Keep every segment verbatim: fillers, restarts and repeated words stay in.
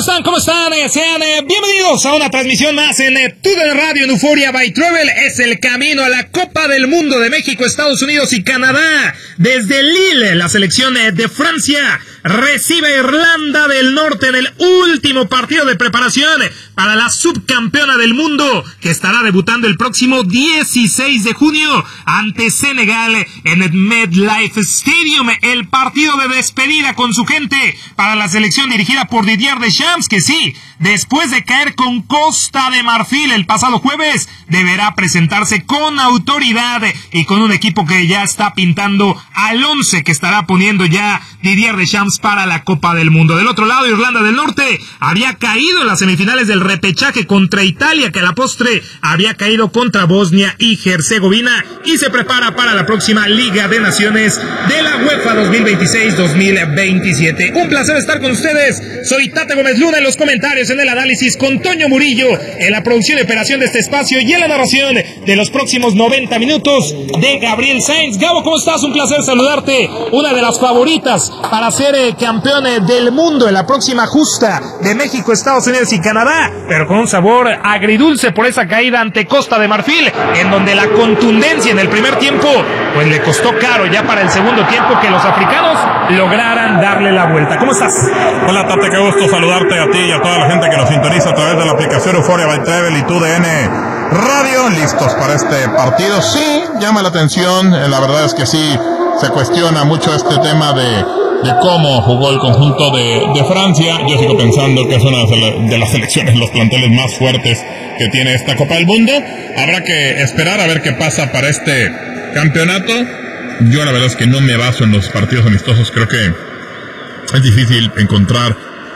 están? ¿Cómo están? Eh, sean eh, bienvenidos a una transmisión más en eh, T U D N Radio en Euphoria by Travel. Es el camino a la Copa del Mundo de México, Estados Unidos y Canadá. Desde Lille, la selección eh, de Francia recibe a Irlanda del Norte en el último partido de preparación para la subcampeona del mundo, que estará debutando el próximo dieciséis de junio ante Senegal en el MetLife Stadium. El partido de despedida con su gente para la selección dirigida por Didier Deschamps, que sí, después de caer con Costa de Marfil el pasado jueves, deberá presentarse con autoridad y con un equipo que ya está pintando al once que estará poniendo ya Didier Deschamps para la Copa del Mundo. Del otro lado, Irlanda del Norte había caído en las semifinales del repechaje contra Italia, que a la postre había caído contra Bosnia y Herzegovina, y se prepara para la próxima Liga de Naciones de la UEFA dos mil veintiséis dos mil veintisiete. Un placer estar con ustedes. Soy Tate Gómez Luna en los comentarios, en el análisis con Toño Murillo, en la producción y operación de este espacio y en la narración de los próximos noventa minutos de Gabriel Sainz. Gabo, ¿cómo estás? Un placer saludarte. Una de las favoritas para ser eh, campeón eh, del mundo en la próxima justa de México, Estados Unidos y Canadá, pero con un sabor agridulce por esa caída ante Costa de Marfil, en donde la contundencia en el primer tiempo pues le costó caro ya para el segundo tiempo que los africanos lograran darle la vuelta. ¿Cómo estás? Hola Tate, qué gusto saludarte a ti y a toda la gente que nos sintoniza a través de la aplicación Euphoria by Travel y T U D N Radio. Listos para este partido. Sí, llama la atención, la verdad es que sí se cuestiona mucho este tema de, de cómo jugó el conjunto de, de Francia. Yo sigo pensando que es una de las selecciones, los planteles más fuertes que tiene esta Copa del Mundo. Habrá que esperar a ver qué pasa para este campeonato. Yo la verdad es que no me baso en los partidos amistosos. Creo que es difícil encontrar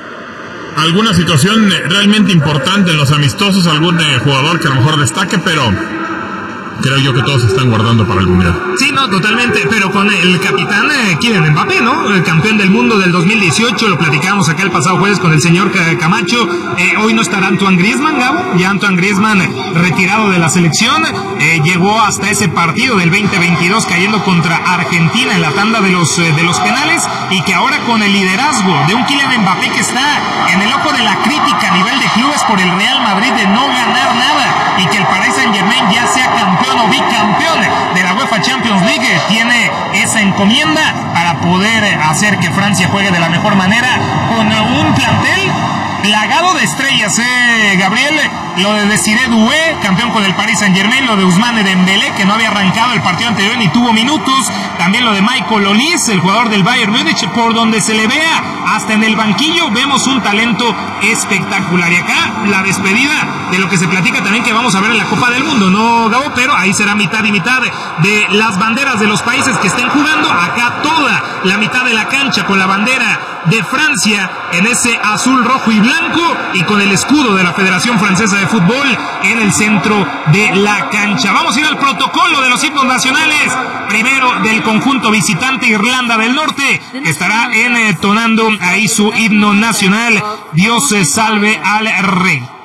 alguna situación realmente importante en los amistosos, algún eh, jugador que a lo mejor destaque, pero creo yo que todos se están guardando para el Mundial. Sí, no, totalmente, pero con el capitán eh, Kylian Mbappé, ¿no? El campeón del mundo del dos mil dieciocho, lo platicábamos acá el pasado jueves con el señor Camacho. Eh, hoy no estará Antoine Griezmann, Gabo, ya Antoine Griezmann eh, retirado de la selección, eh, llegó hasta ese partido del veinte veintidós cayendo contra Argentina en la tanda de los, eh, de los penales, y que ahora con el liderazgo de un Kylian Mbappé que está en el ojo de la crítica a nivel de clubes por el Real Madrid de no ganar nada, y que el Paris Saint-Germain ya sea campeón o bicampeón de la UEFA Champions League, tiene esa encomienda para poder hacer que Francia juegue de la mejor manera con un plantel plagado de estrellas, eh, Gabriel. Lo de Desiré Doué, campeón con el Paris Saint-Germain, lo de Ousmane Dembélé, que no había arrancado el partido anterior ni tuvo minutos, también lo de Michael Olise, el jugador del Bayern Múnich, por donde se le vea, hasta en el banquillo vemos un talento espectacular. Y acá la despedida de lo que se platica también que vamos a ver en la Copa del Mundo, ¿no, Gabo? Pero ahí será mitad y mitad de las banderas de los países que estén jugando. Acá toda la mitad de la cancha con la bandera de Francia en ese azul, rojo y blanco, y con el escudo de la Federación Francesa de Fútbol en el centro de la cancha. Vamos a ir al protocolo de los himnos nacionales. Primero del conjunto visitante, Irlanda del Norte, que estará entonando ahí su himno nacional, Dios salve al rey.